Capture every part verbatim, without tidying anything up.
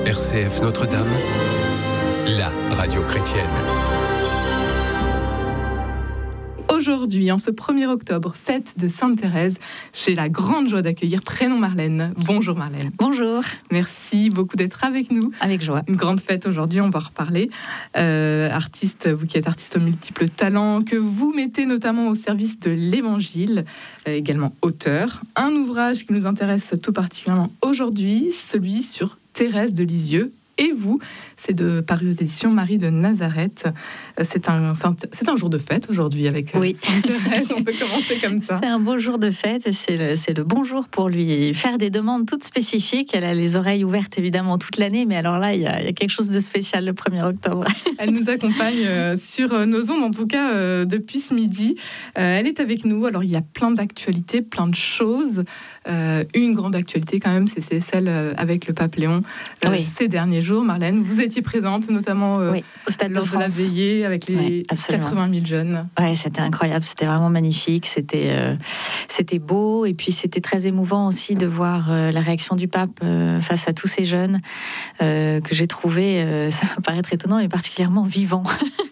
R C F Notre-Dame, la radio chrétienne. Aujourd'hui, en ce premier octobre, fête de Sainte-Thérèse, j'ai la grande joie d'accueillir Prénom Marlène. Bonjour Marlène. Bonjour. Merci beaucoup d'être avec nous. Avec joie. Une grande fête aujourd'hui, on va en reparler. Euh, artiste, vous qui êtes artiste aux multiples talents, que vous mettez notamment au service de l'Évangile, euh, également auteur. Un ouvrage qui nous intéresse tout particulièrement aujourd'hui, celui sur Thérèse de Lisieux. Et vous, c'est de paru aux éditions Marie de Nazareth. C'est un, c'est un jour de fête aujourd'hui avec oui. Sainte-Thérèse. On peut commencer comme ça. C'est un beau jour de fête et c'est le, c'est le bon jour pour lui faire des demandes toutes spécifiques. Elle a les oreilles ouvertes évidemment toute l'année, mais alors là, il y a, il y a quelque chose de spécial le premier octobre. Elle nous accompagne euh, sur nos ondes, en tout cas euh, depuis ce midi. Euh, elle est avec nous. Alors il y a plein d'actualités, plein de choses. Euh, une grande actualité quand même, c'est, c'est celle avec le pape Léon euh, oui. ces derniers jours. Marlène, vous étiez présente notamment euh, oui, au Stade lors de, de la veillée avec les oui, quatre-vingt mille jeunes. Ouais, c'était incroyable, c'était vraiment magnifique, c'était, euh, c'était beau et puis c'était très émouvant aussi de voir euh, la réaction du pape euh, face à tous ces jeunes euh, que j'ai trouvé, euh, ça va paraître étonnant, mais particulièrement vivants.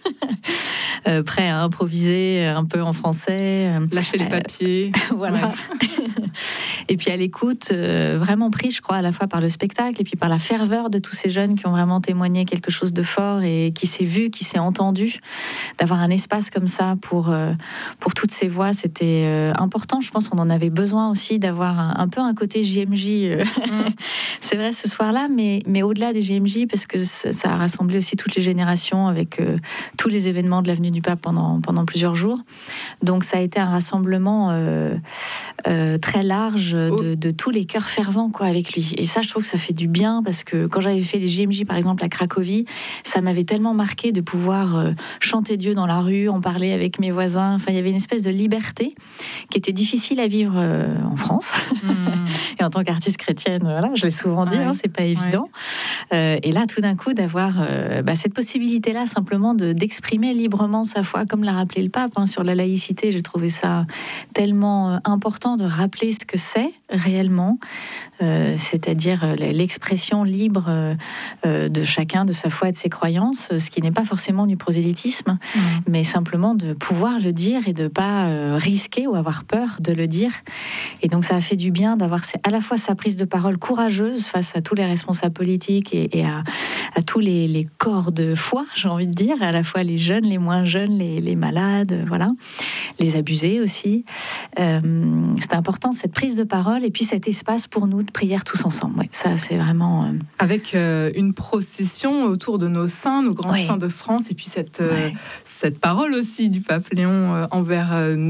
Euh, prêt à improviser un peu en français. Lâcher les euh, papiers. Voilà. Ouais. Et puis à l'écoute, euh, vraiment pris, je crois, à la fois par le spectacle et puis par la ferveur de tous ces jeunes qui ont vraiment témoigné quelque chose de fort et qui s'est vu, qui s'est entendu. D'avoir un espace comme ça pour, euh, pour toutes ces voix, c'était euh, important. Je pense qu'on en avait besoin aussi d'avoir un, un peu un côté J M J. Euh, mm. C'est vrai ce soir-là, mais, mais au-delà des J M J, parce que ça, ça a rassemblé aussi toutes les générations avec euh, tous les événements de l'avenue du Pape pendant, pendant plusieurs jours. Donc ça a été un rassemblement euh, euh, très large de, de tous les cœurs fervents quoi, avec lui. Et ça, je trouve que ça fait du bien parce que quand j'avais fait les J M J, par exemple, à Cracovie, ça m'avait tellement marqué de pouvoir euh, chanter Dieu dans la rue, en parler avec mes voisins. Enfin, il y avait une espèce de liberté qui était difficile à vivre euh, en France. Mmh. Et en tant qu'artiste chrétienne, voilà, je l'ai souvent dit, ouais. hein, c'est pas évident. Ouais. Euh, et là, tout d'un coup, d'avoir euh, bah, cette possibilité-là, simplement de, d'exprimer librement sa foi, comme l'a rappelé le pape hein, sur la laïcité. J'ai trouvé ça tellement euh, important de rappeler ce que c'est réellement, euh, c'est-à-dire euh, l'expression libre euh, euh, de chacun, de sa foi et de ses croyances, ce qui n'est pas forcément du prosélytisme, mmh. mais simplement de pouvoir le dire et de ne pas euh, risquer ou avoir peur de le dire. Et donc ça a fait du bien d'avoir à la fois sa prise de parole courageuse face à tous les responsables politiques et, et à, à tous les, les corps de foi, j'ai envie de dire, à la fois les jeunes, les moins jeunes, les, les malades, voilà, les abusés aussi. Euh, c'était important cette prise de parole et puis cet espace pour nous de prière tous ensemble. Ouais, ça, c'est vraiment... Euh... Avec euh, une procession autour de nos saints, nos grands ouais. saints de France, et puis cette, euh, ouais. cette parole aussi du pape Léon euh, envers euh,